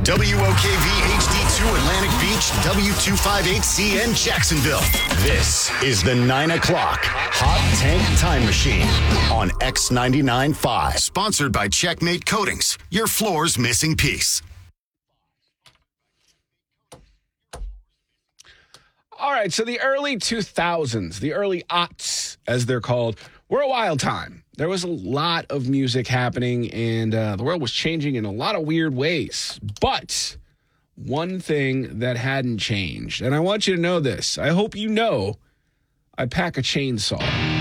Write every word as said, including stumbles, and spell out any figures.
W O K V H D two Atlantic Beach, W two fifty-eight C N Jacksonville. This is the nine o'clock Hot Tank Time Machine on X ninety-nine point five. Sponsored by Checkmate Coatings, your floor's missing piece. All right, so the early two thousands, the early aughts, as they're called, were a wild time. There was a lot of music happening, and uh, the world was changing in a lot of weird ways. But one thing that hadn't changed, and I want you to know this, I hope you know, I pack a chainsaw.